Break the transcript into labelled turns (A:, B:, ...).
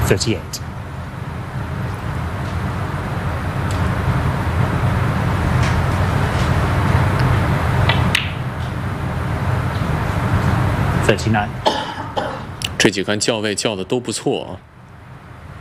A: 38. 39.
B: 这几杆叫位叫的都不错啊。